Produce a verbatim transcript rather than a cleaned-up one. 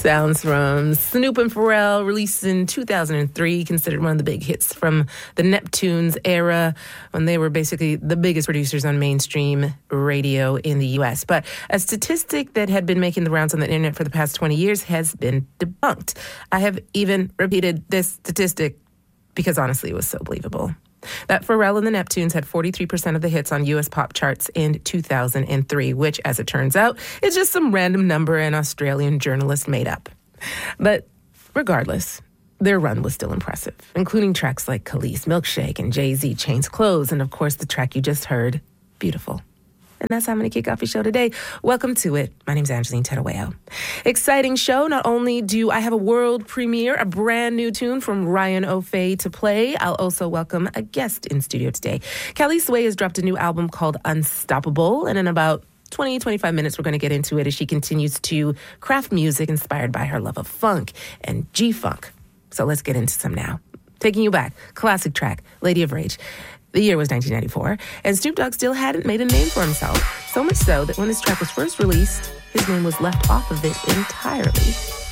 Sounds from Snoop and Pharrell, released in two thousand three, considered one of the big hits from the Neptunes era, when they were basically the biggest producers on mainstream radio in the U S. But a statistic that had been making the rounds on the internet for the past twenty years has been debunked. I have even repeated this statistic because honestly, it was so believable. That Pharrell and the Neptunes had forty-three percent of the hits on U S pop charts in two thousand three, which, as it turns out, is just some random number an Australian journalist made up. But regardless, their run was still impressive, including tracks like Khalees, Milkshake, and Jay-Z, Chains Clothes, and of course the track you just heard, Beautiful. And that's how I'm going to kick off your show today. Welcome to it. My name's Angeline Tedaweo. Exciting show. Not only do I have a world premiere, a brand new tune from Ryan O'Fay to play, I'll also welcome a guest in studio today. Callie Sway has dropped a new album called Unstoppable, and in about twenty, twenty-five minutes, we're going to get into it as she continues to craft music inspired by her love of funk and G-funk. So let's get into some now. Taking you back, classic track, Lady of Rage. The year was nineteen ninety-four, and Snoop Dogg still hadn't made a name for himself. So much so that when this track was first released, his name was left off of it entirely.